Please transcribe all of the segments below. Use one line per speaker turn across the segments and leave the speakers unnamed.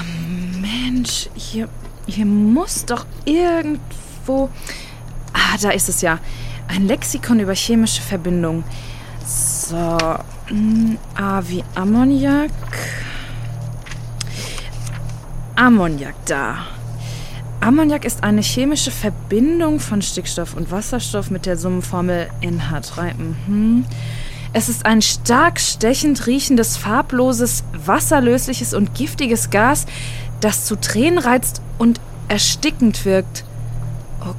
Mensch, hier muss doch irgendwo... Da ist es ja. Ein Lexikon über chemische Verbindungen. So, A wie Ammoniak. Ammoniak, da. Ammoniak ist eine chemische Verbindung von Stickstoff und Wasserstoff mit der Summenformel NH3. Es ist ein stark stechend riechendes, farbloses, wasserlösliches und giftiges Gas, das zu Tränen reizt und erstickend wirkt. Oh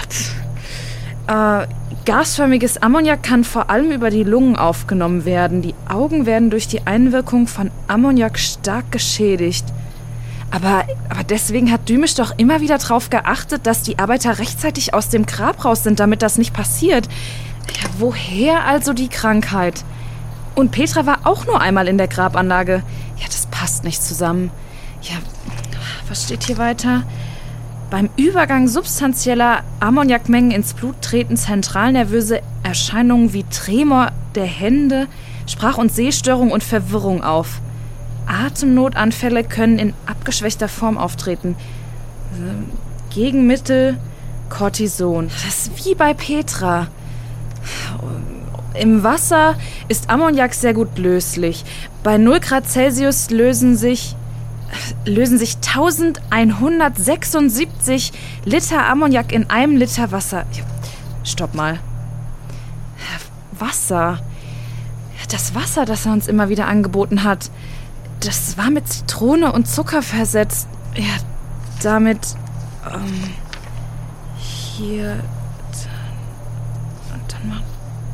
Gott. Gasförmiges Ammoniak kann vor allem über die Lungen aufgenommen werden. Die Augen werden durch die Einwirkung von Ammoniak stark geschädigt. Aber deswegen hat Dümmisch doch immer wieder darauf geachtet, dass die Arbeiter rechtzeitig aus dem Grab raus sind, damit das nicht passiert. Ja, woher also die Krankheit? Und Petra war auch nur einmal in der Grabanlage. Ja, das passt nicht zusammen. Ja, was steht hier weiter? Beim Übergang substanzieller Ammoniakmengen ins Blut treten zentralnervöse Erscheinungen wie Tremor der Hände, Sprach- und Sehstörung und Verwirrung auf. Atemnotanfälle können in abgeschwächter Form auftreten. Gegenmittel Cortison. Das ist wie bei Petra. Im Wasser ist Ammoniak sehr gut löslich. Bei 0 Grad Celsius lösen sich 1176 Liter Ammoniak in einem Liter Wasser. Stopp mal. Wasser. Das Wasser, das er uns immer wieder angeboten hat, das war mit Zitrone und Zucker versetzt. Ja, damit... hier... Und dann mal...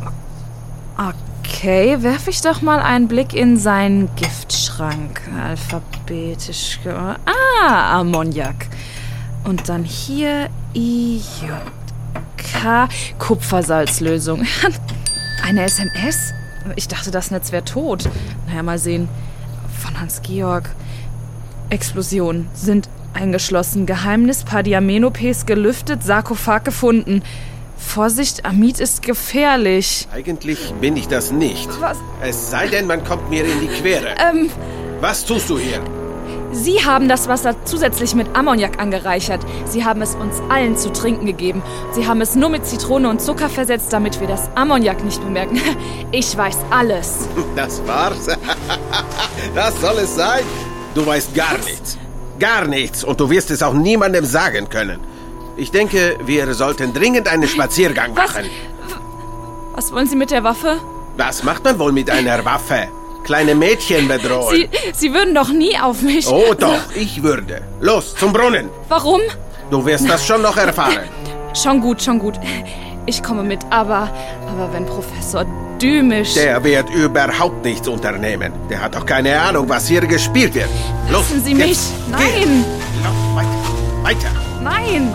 Okay, werfe ich doch mal einen Blick in seinen Giftschrank. Alphabetisch... Ammoniak. Und dann hier IJK... Kupfersalzlösung. Eine SMS? Ich dachte, das Netz wäre tot. Naja, mal sehen. Von Hans-Georg. Explosion. Sind eingeschlossen. Geheimnis Padiamenopes gelüftet. Sarkophag gefunden. Vorsicht, Amid ist gefährlich.
Eigentlich bin ich das nicht.
Was?
Es sei denn, man kommt mir in die Quere. Was tust du hier?
Sie haben das Wasser zusätzlich mit Ammoniak angereichert. Sie haben es uns allen zu trinken gegeben. Sie haben es nur mit Zitrone und Zucker versetzt, damit wir das Ammoniak nicht bemerken. Ich weiß alles.
Das war's? Das soll es sein? Du weißt gar nichts. Gar nichts. Und du wirst es auch niemandem sagen können. Ich denke, wir sollten dringend einen Spaziergang machen.
Was wollen Sie mit der Waffe?
Was macht man wohl mit einer Waffe? Kleine Mädchen bedrohen.
Sie würden doch nie auf mich...
Oh doch, ich würde. Los, zum Brunnen.
Warum?
Du wirst das schon noch erfahren.
Schon gut. Ich komme mit, aber wenn Professor Dümmisch...
Der wird überhaupt nichts unternehmen. Der hat doch keine Ahnung, was hier gespielt wird. Los,
lassen Sie mich.
Jetzt.
Nein.
Los, weiter.
Nein.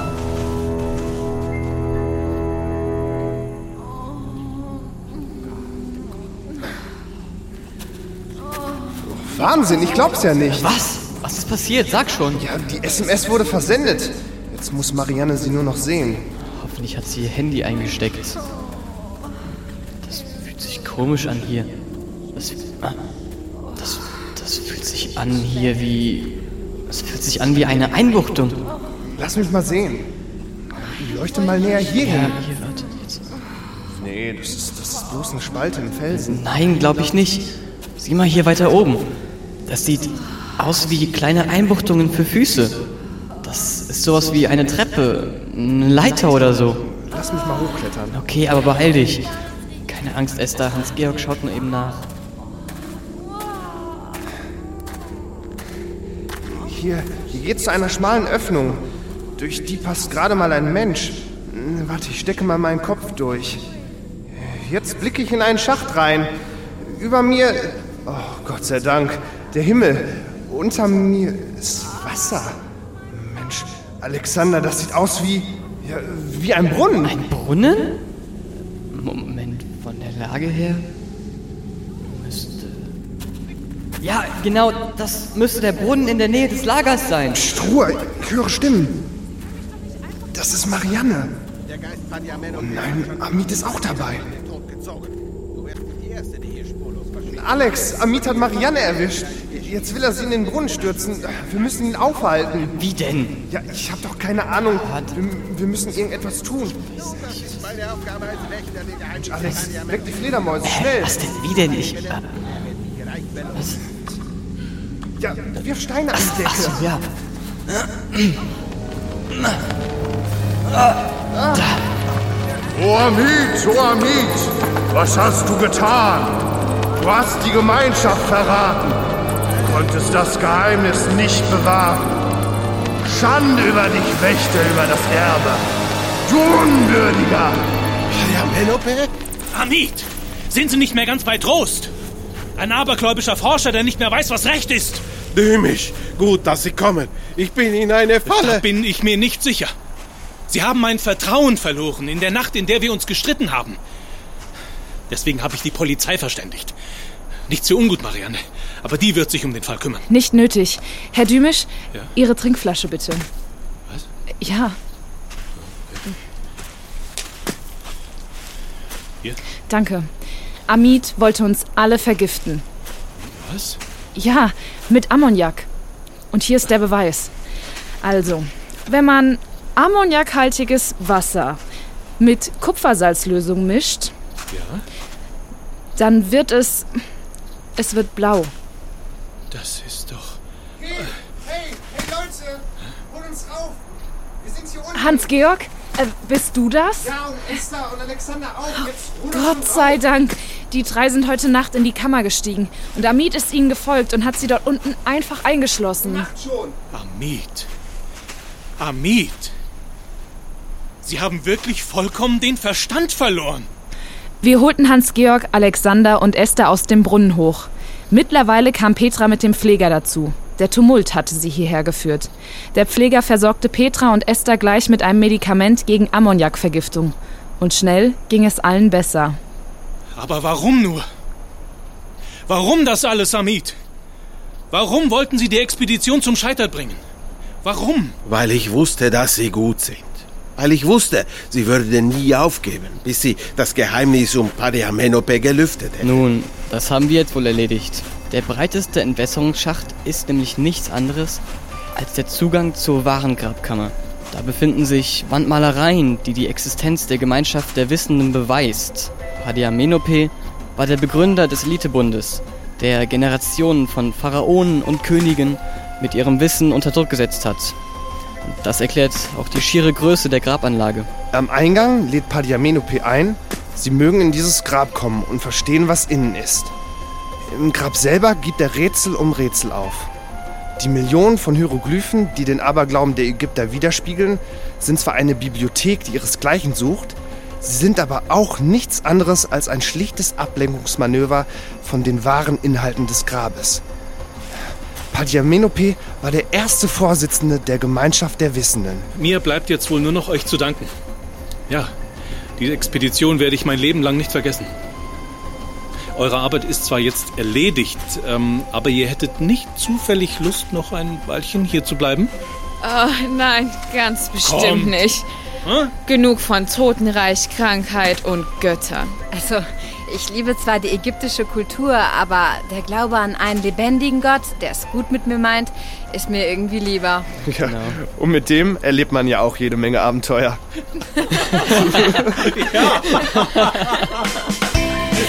Wahnsinn, ich glaub's ja nicht.
Was? Was ist passiert? Sag schon.
Ja, die SMS wurde versendet. Jetzt muss Marianne sie nur noch sehen.
Hoffentlich hat sie ihr Handy eingesteckt. Das fühlt sich komisch an hier. Das fühlt sich an hier wie... Das fühlt sich an wie eine Einbuchtung.
Lass mich mal sehen. Leuchte mal näher hier hin.
Ja, hier, warte. Jetzt.
Nee, das ist bloß eine Spalte im Felsen.
Nein, glaube ich nicht. Sieh mal hier weiter oben. Das sieht aus wie kleine Einbuchtungen für Füße. Das ist sowas wie eine Treppe, eine Leiter oder so.
Lass mich mal hochklettern.
Okay, aber beeil dich. Keine Angst, Esther. Hans-Georg schaut nur eben nach.
Hier geht's zu einer schmalen Öffnung. Durch die passt gerade mal ein Mensch. Warte, ich stecke mal meinen Kopf durch. Jetzt blicke ich in einen Schacht rein. Über mir... Oh, Gott sei Dank. Der Himmel. Unter mir ist Wasser. Mensch, Alexander, das sieht aus wie ein Brunnen.
Ein Brunnen? Moment, von der Lage her müsste... Ja, genau, das müsste der Brunnen in der Nähe des Lagers sein.
Psst, Ruhe, ich höre Stimmen. Das ist Marianne. Oh nein, Amid ist auch dabei.
Du wirst die Erste, die hier spurlos verschwindet.
Alex, Amid hat Marianne erwischt. Jetzt will er sie in den Brunnen stürzen. Wir müssen ihn aufhalten.
Wie denn?
Ja, ich habe doch keine Ahnung. Wir müssen irgendetwas tun. Alex, weg die Fledermäuse, schnell.
Was denn? Wie denn? Was?
Ja, wirf Steine an die Decke.
Achso, ja.
O Amit, was hast du getan? Du hast die Gemeinschaft verraten. Du konntest das Geheimnis nicht bewahren. Schande über dich, Wächter über das Erbe. Du Unwürdiger!
Padiamenope?
Amit, sind Sie nicht mehr ganz bei Trost? Ein abergläubischer Forscher, der nicht mehr weiß, was Recht ist.
Dymisch, gut, dass Sie kommen. Ich bin in eine Falle.
Da bin ich mir nicht sicher. Sie haben mein Vertrauen verloren in der Nacht, in der wir uns gestritten haben. Deswegen habe ich die Polizei verständigt. Nichts für ungut, Marianne, aber die wird sich um den Fall kümmern.
Nicht nötig. Herr Dymisch,
Ja?
Ihre Trinkflasche bitte.
Was?
Ja.
Hier?
Danke. Amit wollte uns alle vergiften.
Was?
Ja, mit Ammoniak. Und hier ist der Beweis. Also, wenn man ammoniakhaltiges Wasser mit Kupfersalzlösung mischt,
Ja?
dann wird es wird blau.
Das ist doch...
Hey, Leute, hol uns rauf. Wir sind hier unten.
Hans-Georg, bist du das?
Ja, und Esther und Alexander auch. Jetzt hol uns
Gott sei Dank. Die 3 sind heute Nacht in die Kammer gestiegen. Und Amit ist ihnen gefolgt und hat sie dort unten einfach eingeschlossen.
Macht schon.
Amit! Sie haben wirklich vollkommen den Verstand verloren.
Wir holten Hans-Georg, Alexander und Esther aus dem Brunnen hoch. Mittlerweile kam Petra mit dem Pfleger dazu. Der Tumult hatte sie hierher geführt. Der Pfleger versorgte Petra und Esther gleich mit einem Medikament gegen Ammoniakvergiftung. Und schnell ging es allen besser.
Aber warum nur? Warum das alles, Amit? Warum wollten Sie die Expedition zum Scheitern bringen? Warum?
Weil ich wusste, dass Sie gut sind. Weil ich wusste, Sie würden nie aufgeben, bis Sie das Geheimnis um Padiamenope gelüftet hätten.
Nun, das haben wir jetzt wohl erledigt. Der breiteste Entwässerungsschacht ist nämlich nichts anderes als der Zugang zur wahren Grabkammer. Da befinden sich Wandmalereien, die die Existenz der Gemeinschaft der Wissenden beweist. Padiamenope war der Begründer des Elitebundes, der Generationen von Pharaonen und Königen mit ihrem Wissen unter Druck gesetzt hat. Und das erklärt auch die schiere Größe der Grabanlage.
Am Eingang lädt Padiamenope ein, Sie mögen in dieses Grab kommen und verstehen, was innen ist. Im Grab selber gibt er Rätsel um Rätsel auf. Die Millionen von Hieroglyphen, die den Aberglauben der Ägypter widerspiegeln, sind zwar eine Bibliothek, die ihresgleichen sucht, sie sind aber auch nichts anderes als ein schlichtes Ablenkungsmanöver von den wahren Inhalten des Grabes. Padiamenope war der erste Vorsitzende der Gemeinschaft der Wissenden.
Mir bleibt jetzt wohl nur noch euch zu danken. Ja, diese Expedition werde ich mein Leben lang nicht vergessen. Eure Arbeit ist zwar jetzt erledigt, aber ihr hättet nicht zufällig Lust, noch ein Weilchen hier zu bleiben?
Oh, nein, ganz bestimmt
Komm.
nicht.
Hm?
Genug von Totenreich, Krankheit und Göttern.
Also, ich liebe zwar die ägyptische Kultur, aber der Glaube an einen lebendigen Gott, der es gut mit mir meint, ist mir irgendwie lieber.
Ja, und mit dem erlebt man ja auch jede Menge Abenteuer.
Ja.